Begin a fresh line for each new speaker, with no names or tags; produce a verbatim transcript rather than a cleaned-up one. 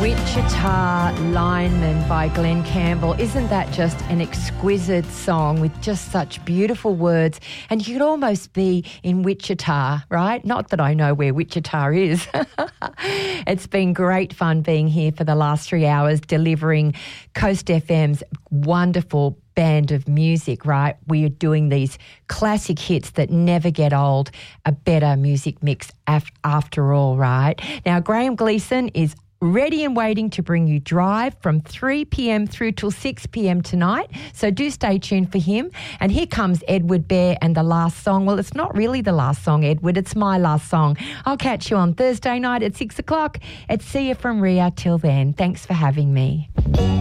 Wichita Lineman by Glenn Campbell. Isn't that just an exquisite song with just such beautiful words? And you could almost be in Wichita, right? Not that I know where Wichita is. It's been great fun being here for the last three hours delivering Coast F M's wonderful band of music, right? We are doing these classic hits that never get old, a better music mix af- after all, right? Now, Graham Gleeson is ready and waiting to bring you Drive from three p.m. through till six p.m. tonight. So do stay tuned for him. And here comes Edward Bear and the last song. Well, it's not really the last song, Edward. It's my last song. I'll catch you on Thursday night at six o'clock at See You From Ria. Till then, thanks for having me.